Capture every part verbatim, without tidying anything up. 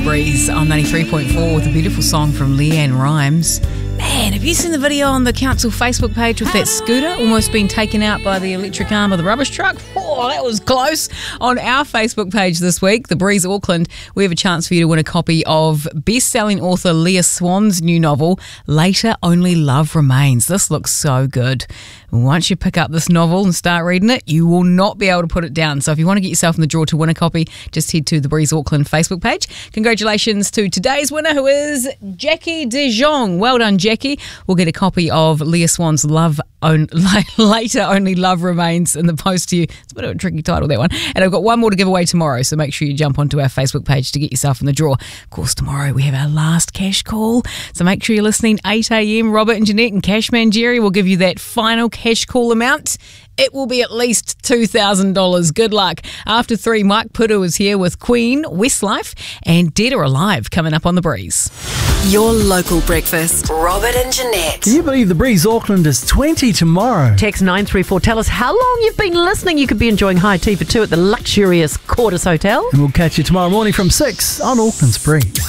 Breeze on ninety-three point four with a beautiful song from Leanne Rimes. Man, have you seen the video on the council Facebook page with that scooter almost being taken out by the electric arm of the rubbish truck? Oh, that was close. On our Facebook page this week, The Breeze Auckland, we have a chance for you to win a copy of best-selling author Leah Swan's new novel, Later Only Love Remains. This looks so good. Once you pick up this novel and start reading it, you will not be able to put it down. So if you want to get yourself in the draw to win a copy, just head to the Breeze Auckland Facebook page. Congratulations to today's winner, who is Jackie De Jong. Well done, Jackie. We'll get a copy of Leah Swan's Love On, Later Only Love Remains in the post to you. It's a bit of a tricky title, that one. And I've got one more to give away tomorrow, so make sure you jump onto our Facebook page to get yourself in the draw. Of course, tomorrow we have our last cash call, so make sure you're listening. eight a.m. Robert and Jeanette and Cashman Jerry will give you that final cash call amount. It will be at least two thousand dollars. Good luck. After three, Mike Puru is here with Queen, Westlife, and Dead or Alive coming up on The Breeze. Your local breakfast. Robert and Jeanette. Can you believe The Breeze Auckland is twenty tomorrow? Text nine three four. Tell us how long you've been listening. You could be enjoying high tea for two at the luxurious Quarters Hotel. And we'll catch you tomorrow morning from six on Auckland's Breeze.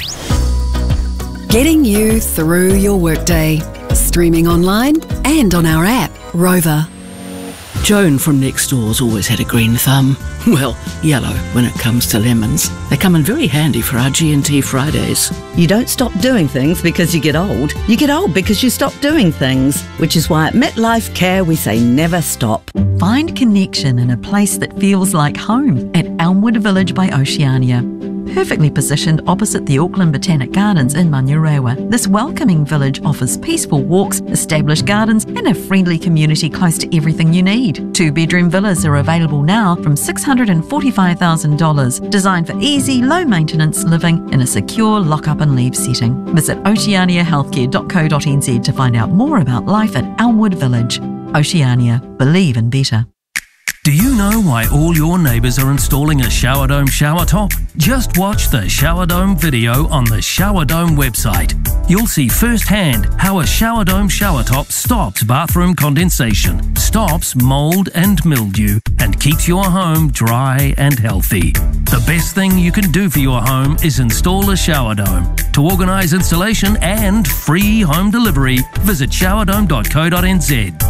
Getting you through your workday. Streaming online and on our app, Rover. Joan from next door's always had a green thumb. Well, yellow when it comes to lemons. They come in very handy for our G and T Fridays. You don't stop doing things because you get old. You get old because you stop doing things. Which is why at MetLife Care we say never stop. Find connection in a place that feels like home at Elmwood Village by Oceania. Perfectly positioned opposite the Auckland Botanic Gardens in Manurewa, this welcoming village offers peaceful walks, established gardens and a friendly community close to everything you need. Two-bedroom villas are available now from six hundred forty-five thousand dollars, designed for easy, low-maintenance living in a secure lock-up and leave setting. Visit oceania healthcare dot co dot n z to find out more about life at Elmwood Village. Oceania. Believe in better. Do you know why all your neighbours are installing a Shower Dome shower top? Just watch the Shower Dome video on the Shower Dome website. You'll see firsthand how a Shower Dome shower top stops bathroom condensation, stops mould and mildew, and keeps your home dry and healthy. The best thing you can do for your home is install a Shower Dome. To organise installation and free home delivery, visit shower dome dot co dot n z.